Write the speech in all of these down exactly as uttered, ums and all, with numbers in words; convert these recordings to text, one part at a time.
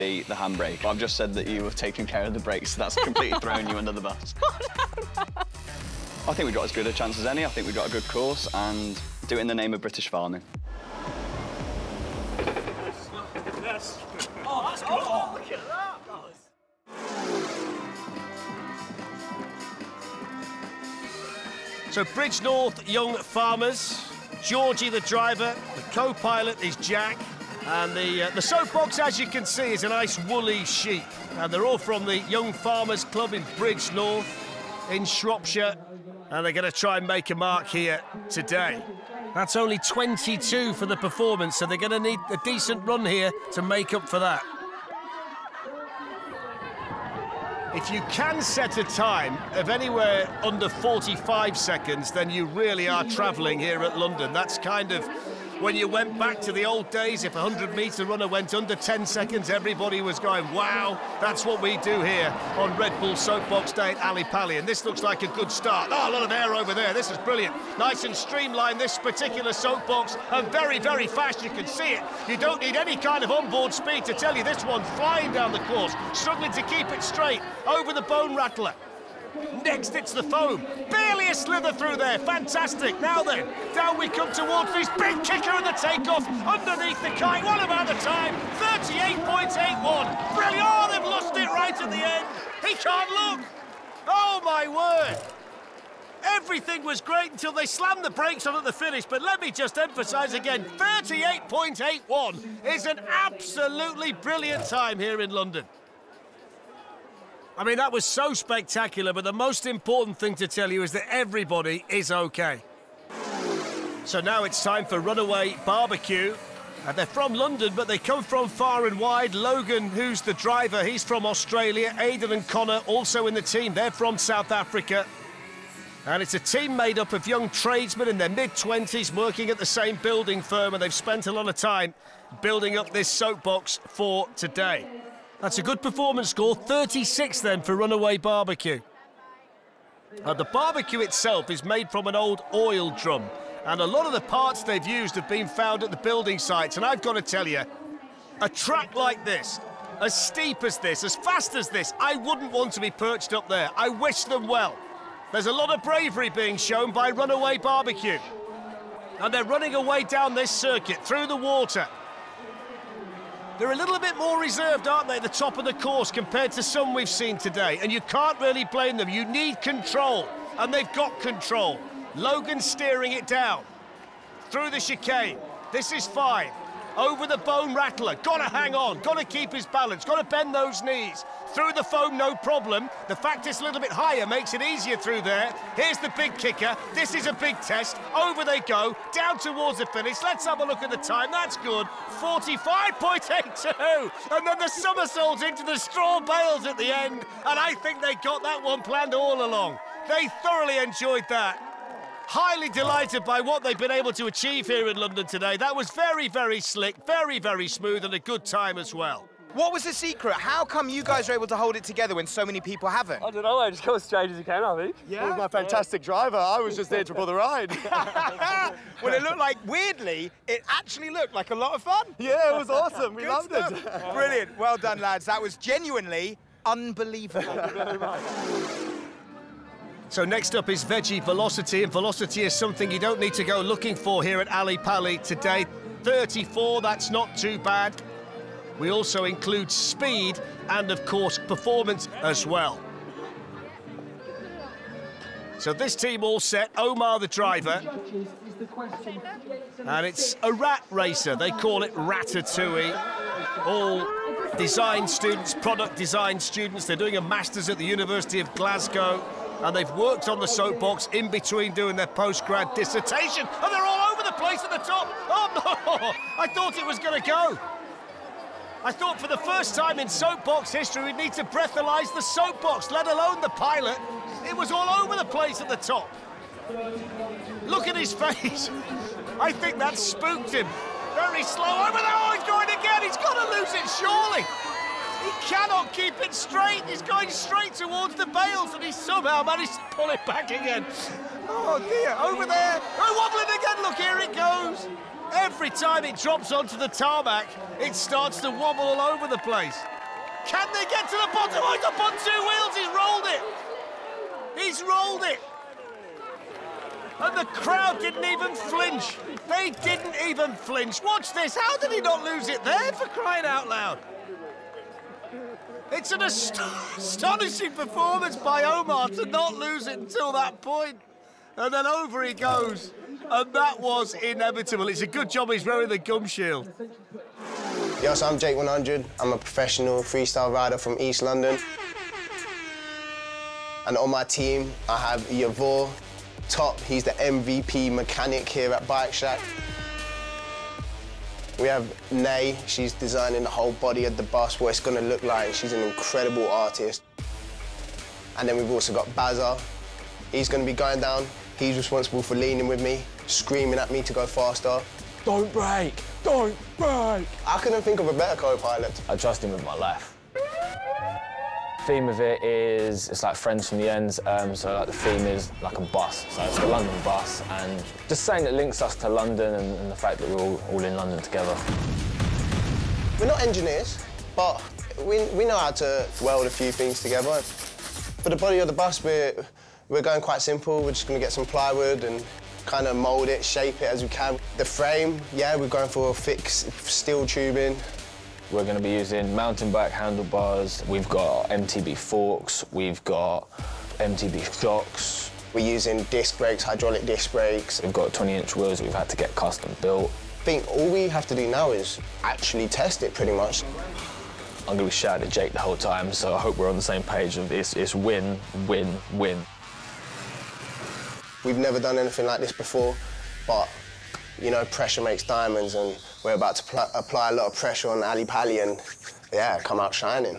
the, the handbrake. I've just said that you have taken care of the brakes, so that's completely thrown you under the bus. I think we've got as good a chance as any. I think we've got a good course, and do it in the name of British farming. Yes. Oh, that's good. Oh, look at that. So Bridgnorth Young Farmers, Georgie the driver, the co-pilot is Jack, and the, uh, the soapbox, as you can see, is a nice woolly sheep. And they're all from the Young Farmers Club in Bridgnorth in Shropshire, and they're going to try and make a mark here today. That's only twenty-two for the performance, so they're going to need a decent run here to make up for that. If you can set a time of anywhere under forty-five seconds, then you really are travelling here at London. That's kind of when you went back to the old days. If a hundred metre runner went under ten seconds, everybody was going, wow, that's what we do here on Red Bull Soapbox Day at Ali Pali. And this looks like a good start. Oh, a lot of air over there. This is brilliant. Nice and streamlined, this particular soapbox, and very, very fast. You can see it. You don't need any kind of onboard speed to tell you this one's flying down the course, struggling to keep it straight over the bone rattler. Next, it's the foam. Barely a slither through there. Fantastic. Now then, down we come towards this big kicker of the takeoff underneath the kite. What about the time? thirty-eight point eight one. Brilliant. Oh, they've lost it right at the end. He can't look. Oh, my word. Everything was great until they slammed the brakes on at the finish, but let me just emphasise again, thirty-eight point eight one is an absolutely brilliant time here in London. I mean, that was so spectacular, but the most important thing to tell you is that everybody is OK. So now it's time for Runaway Barbecue. And they're from London, but they come from far and wide. Logan, who's the driver, he's from Australia. Aidan and Connor, also in the team, they're from South Africa. And it's a team made up of young tradesmen in their mid twenties working at the same building firm, and they've spent a lot of time building up this soapbox for today. That's a good performance score, thirty-six then for Runaway Barbecue. Uh, the barbecue itself is made from an old oil drum, and a lot of the parts they've used have been found at the building sites. And I've got to tell you, a track like this, as steep as this, as fast as this, I wouldn't want to be perched up there. I wish them well. There's a lot of bravery being shown by Runaway Barbecue. And they're running away down this circuit, through the water. They're a little bit more reserved, aren't they, at the top of the course compared to some we've seen today. And you can't really blame them. You need control, and they've got control. Logan's steering it down. Through the chicane. This is fine. Over the bone rattler. Got to hang on. Got to keep his balance. Got to bend those knees. Through the foam, no problem. The fact it's a little bit higher makes it easier through there. Here's the big kicker. This is a big test. Over they go. Down towards the finish. Let's have a look at the time. That's good. forty-five point eight two. And then the somersaults into the straw bales at the end. And I think they got that one planned all along. They thoroughly enjoyed that. Highly delighted by what they've been able to achieve here in London today. That was very, very slick, very, very smooth, and a good time as well. What was the secret? How come you guys are able to hold it together when so many people haven't? I don't know, I just got as straight as you can, I think. Yeah? It was my fantastic yeah. driver. I was just there for the ride. Well, it looked like, weirdly, it actually looked like a lot of fun. Yeah, it was awesome. We Good loved stuff. it. Brilliant. Well done, lads. That was genuinely unbelievable. Thank you very much. So next up is Veggie Velocity, and Velocity is something you don't need to go looking for here at Ali Pali today. thirty-four, that's not too bad. We also include speed and, of course, performance as well. So this team all set, Omar the driver. And it's a rat racer, they call it Ratatouille. All design students, product design students. They're doing a Masters at the University of Glasgow. And they've worked on the soapbox in between doing their post-grad dissertation. And they're all over the place at the top. Oh, no! I thought it was going to go. I thought for the first time in soapbox history we'd need to breathalyse the soapbox, let alone the pilot. It was all over the place at the top. Look at his face. I think that spooked him. Very slow over there. Oh, he's going again. He's got to lose it, surely. He cannot keep it straight. He's going straight towards the bales, and he somehow managed to pull it back again. Oh, dear. Over there. Oh, wobbling again. Look, here it goes. Every time it drops onto the tarmac, it starts to wobble all over the place. Can they get to the bottom? Oh, he's up on two wheels, he's rolled it! He's rolled it! And the crowd didn't even flinch. They didn't even flinch. Watch this, how did he not lose it there, for crying out loud? It's an ast astonishing performance by Omar to not lose it until that point. And then over he goes. And that was inevitable. It's a good job he's wearing the gum shield. Yo, so I'm Jake one hundred. I'm a professional freestyle rider from East London. And on my team, I have Yavor Top. He's the M V P mechanic here at Bike Shack. We have Nay. She's designing the whole body of the bus, what it's going to look like. She's an incredible artist. And then we've also got Bazza. He's going to be going down. He's responsible for leaning with me, screaming at me to go faster. Don't brake! Don't brake! I couldn't think of a better co-pilot. I trust him with my life. Theme of it is, it's like Friends from the Ends, um, so like the theme is like a bus, so it's a London bus, and just saying it links us to London and, and the fact that we're all, all in London together. We're not engineers, but we, we know how to weld a few things together. For the body of the bus, we're, we're going quite simple. We're just going to get some plywood and kind of mould it, shape it as we can. The frame, yeah, we're going for a thick steel tubing. We're going to be using mountain bike handlebars. We've got M T B forks. We've got M T B shocks. We're using disc brakes, hydraulic disc brakes. We've got twenty inch wheels that we've had to get custom built. I think all we have to do now is actually test it, pretty much. I'm going to be shouting at Jake the whole time, so I hope we're on the same page of it's, it's win, win, win. We've never done anything like this before, but, you know, pressure makes diamonds, and we're about to apply a lot of pressure on Ali Pali and, yeah, come out shining.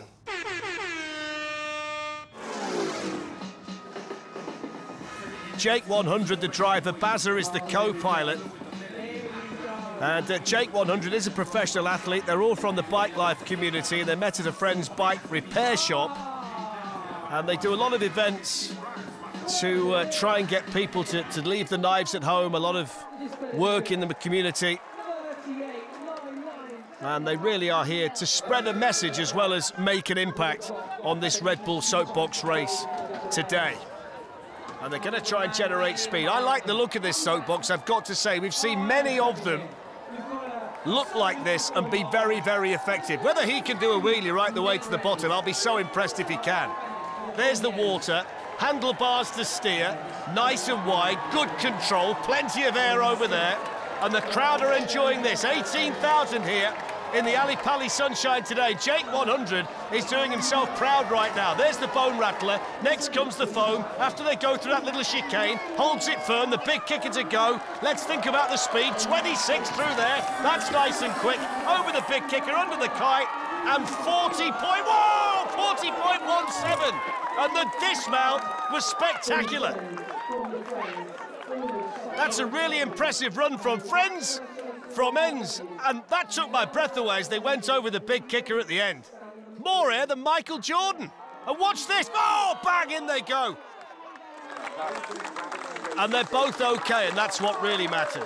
Jake one hundred, the driver. Bazza is the co-pilot. And uh, Jake one hundred is a professional athlete. They're all from the Bike Life community, and they met at a friend's bike repair shop. And they do a lot of events to uh, try and get people to, to leave the knives at home, a lot of work in the community. And they really are here to spread a message as well as make an impact on this Red Bull Soapbox race today. And they're going to try and generate speed. I like the look of this soapbox, I've got to say. We've seen many of them look like this and be very, very effective. Whether he can do a wheelie right the way to the bottom, I'll be so impressed if he can. There's the water, handlebars to steer, nice and wide, good control, plenty of air over there. And the crowd are enjoying this. eighteen thousand here in the Ali Pali sunshine today. Jake one hundred is doing himself proud right now. There's the bone rattler. Next comes the foam. After they go through that little chicane, holds it firm, the big kicker to go. Let's think about the speed. twenty-six through there. That's nice and quick. Over the big kicker, under the kite, and forty point, whoa, forty point one seven. And the dismount was spectacular. That's a really impressive run from Friends from Ends, and that took my breath away as they went over the big kicker at the end. More air than Michael Jordan. And watch this. Oh, bang, in they go. And they're both okay, and that's what really matters.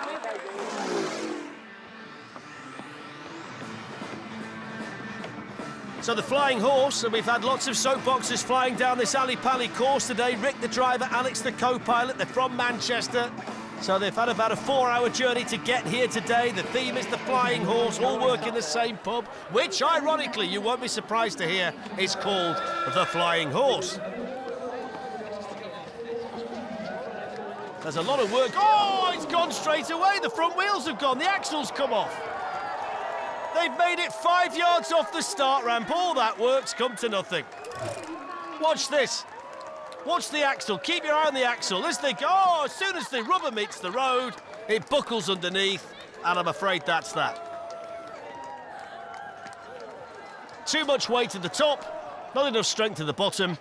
So the Flying Horse, and we've had lots of soapboxes flying down this Ali Pali course today. Rick, the driver, Alex, the co-pilot. They're from Manchester. So they've had about a four-hour journey to get here today. The theme is the Flying Horse, all work in the same pub, which, ironically, you won't be surprised to hear, is called the Flying Horse. There's a lot of work. Oh, it's gone straight away. The front wheels have gone. The axle's come off. They've made it five yards off the start ramp. All that work's come to nothing. Watch this. Watch the axle. Keep your eye on the axle. As they go, oh, as soon as the rubber meets the road, it buckles underneath, and I'm afraid that's that. Too much weight at the top, not enough strength at the bottom.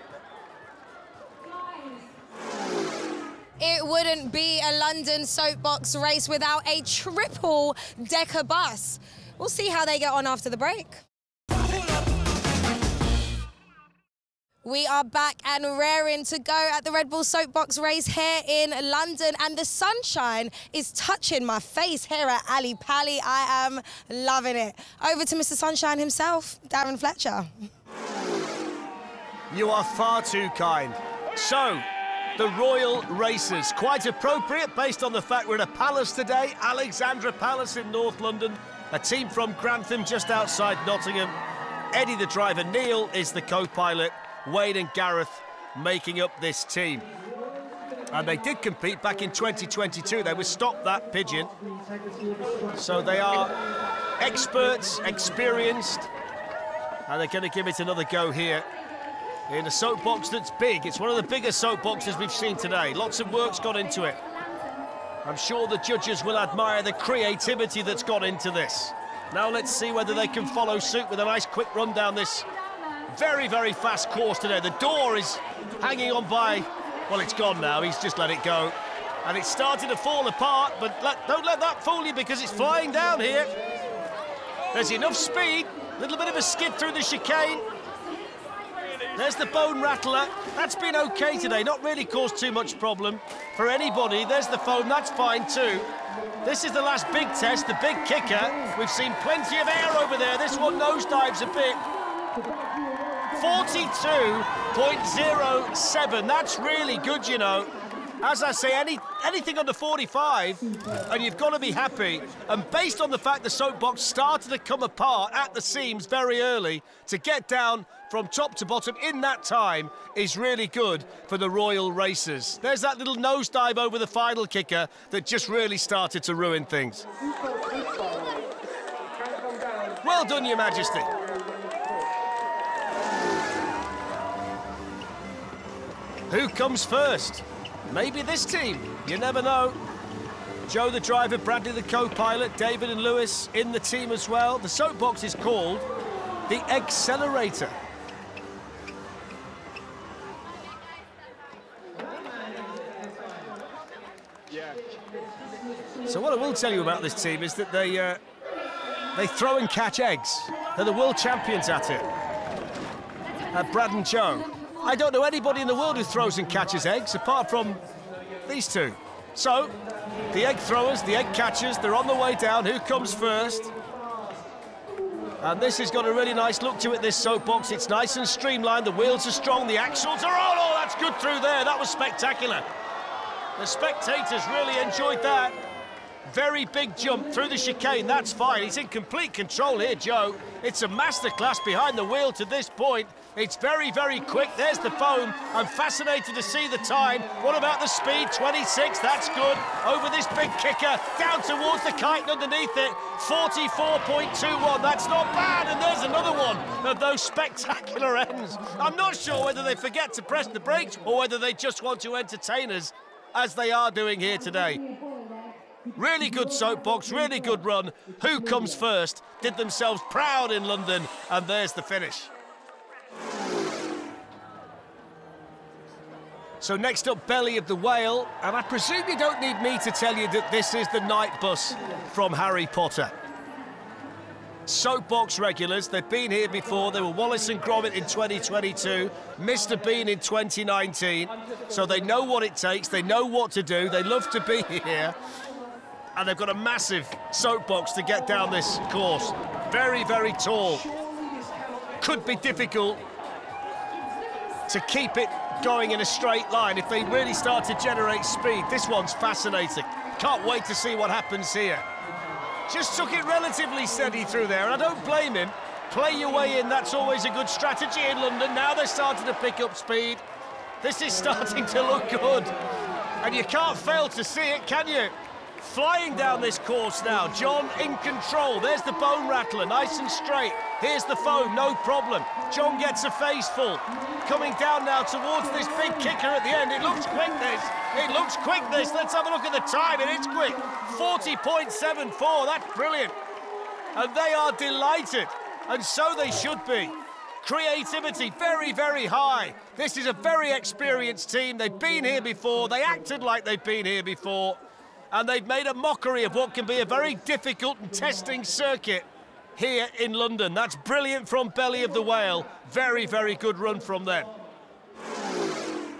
It wouldn't be a London soapbox race without a triple-decker bus. We'll see how they get on after the break. We are back and raring to go at the Red Bull Soapbox race here in London, and the sunshine is touching my face here at Ali Pali. I am loving it. Over to Mister Sunshine himself, Darren Fletcher. You are far too kind. So, the Royal Racers, quite appropriate based on the fact we're at a palace today, Alexandra Palace in North London, a team from Grantham just outside Nottingham. Eddie the driver, Neil is the co-pilot, Wayne and Gareth making up this team. And they did compete back in twenty twenty-two. They were Stop That Pigeon. So they are experts, experienced, and they're going to give it another go here in a soapbox that's big. It's one of the biggest soapboxes we've seen today. Lots of work's gone into it. I'm sure the judges will admire the creativity that's gone into this. Now let's see whether they can follow suit with a nice quick run down this very, very fast course today. The door is hanging on by, well, it's gone now. He's just let it go. And it's starting to fall apart, but let, don't let that fool you because it's flying down here. There's enough speed, a little bit of a skid through the chicane. There's the bone rattler. That's been okay today, not really caused too much problem for anybody. There's the foam, that's fine too. This is the last big test, the big kicker. We've seen plenty of air over there. This one nosedives a bit. forty-two point oh seven, that's really good, you know. As I say, any anything under forty-five, and you've got to be happy. And based on the fact the soapbox started to come apart at the seams very early, to get down from top to bottom in that time is really good for the Royal Racers. There's that little nosedive over the final kicker that just really started to ruin things. Well done, Your Majesty. Who comes first? Maybe this team, you never know. Joe the driver, Bradley the co-pilot, David and Lewis in the team as well. The soapbox is called the Accelerator. So what I will tell you about this team is that they uh, they throw and catch eggs. They're the world champions at it. Uh, Brad and Joe. I don't know anybody in the world who throws and catches eggs apart from these two. So, the egg throwers, the egg catchers, they're on the way down. Who comes first? And this has got a really nice look to it, this soapbox. It's nice and streamlined. The wheels are strong. The axles are on. Oh, that's good through there. That was spectacular. The spectators really enjoyed that. Very big jump through the chicane. That's fine. He's in complete control here, Joe. It's a masterclass behind the wheel to this point. It's very, very quick. There's the foam. I'm fascinated to see the time. What about the speed? twenty-six, that's good. Over this big kicker, down towards the kite and underneath it. forty-four point two one, that's not bad. And there's another one of those spectacular ends. I'm not sure whether they forget to press the brakes or whether they just want to entertain us, as they are doing here today. Really good soapbox, really good run. Who comes first? Did themselves proud in London, and there's the finish. So next up, Belly of the Whale, and I presume you don't need me to tell you that this is the night bus from Harry Potter. Soapbox regulars, they've been here before. They were Wallace and Gromit in twenty twenty-two, Mister Bean in twenty nineteen, so they know what it takes, they know what to do, they love to be here. And they've got a massive soapbox to get down this course. Very, very tall. Could be difficult to keep it going in a straight line if they really start to generate speed. This one's fascinating. Can't wait to see what happens here. Just took it relatively steady through there, and I don't blame him. Play your way in, that's always a good strategy in London. Now they're starting to pick up speed. This is starting to look good. And you can't fail to see it, can you? Flying down this course now, John in control. There's the bone rattler, nice and straight. Here's the foam, no problem. John gets a face full. Coming down now towards this big kicker at the end. It looks quick, this. It looks quick, this. Let's have a look at the time. It is quick. forty point seven four, that's brilliant. And they are delighted, and so they should be. Creativity very, very high. This is a very experienced team. They've been here before. They acted like they've been here before. And they've made a mockery of what can be a very difficult and testing circuit here in London. That's brilliant from Belly of the Whale. Very, very good run from them.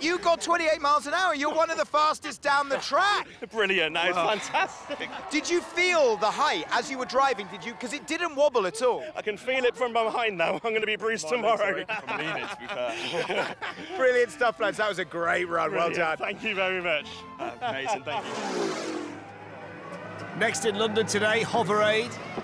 you got twenty-eight miles an hour. You're one of the fastest down the track. Brilliant, that is fantastic. Did you feel the height as you were driving? Did you? Because it didn't wobble at all. I can feel it from behind now. I'm going to be bruised tomorrow. From leaning, to be fair. Brilliant stuff, lads. That was a great run. Brilliant. Well done. Thank you very much. Uh, amazing, thank you. Next in London today, Hover Aid.